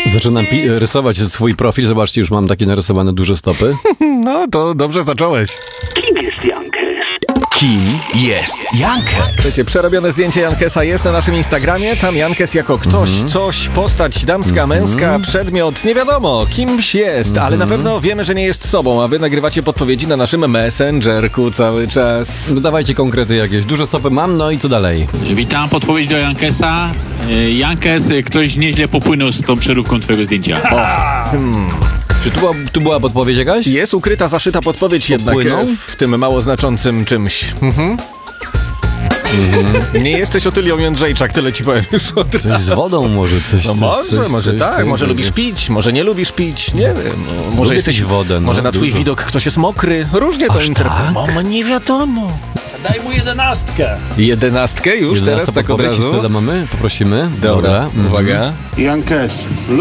Zaczynam rysować swój profil. Zobaczcie, już mam takie narysowane duże stopy. No, to dobrze zacząłeś. Kim jest Jankes? Kim jest Jankes? Wiecie, przerobione zdjęcie Jankesa jest na naszym Instagramie. Tam Jankes jako ktoś, coś, postać damska, męska, przedmiot, nie wiadomo, kimś jest, ale na pewno wiemy, że nie jest sobą, a wy nagrywacie podpowiedzi na naszym Messengerku cały czas. No dawajcie konkrety jakieś. Duże stopy mam, no i co dalej? Witam, podpowiedź do Jankesa. Jankes, ktoś nieźle popłynął z tą przeróbką twojego zdjęcia. Czy tu była podpowiedź jakaś? Jest ukryta, zaszyta podpowiedź jednak Popłynął? w tym mało znaczącym czymś. Nie jesteś Otylią Jędrzejczak, tyle ci powiem już o tym. Coś z wodą może, coś... No może tak, może lubisz pić, może nie lubisz pić, nie wiem. Może Lubię jesteś pić wodę, no, może na twój dużo. widok ktoś jest mokry, różnie to interpretujemy. tak? Nie wiadomo. Daj mu 11. 11 już teraz tak od podpowiedź, razu? wtedy mamy? Poprosimy. Dobra, Mhm. uwaga. Jankes,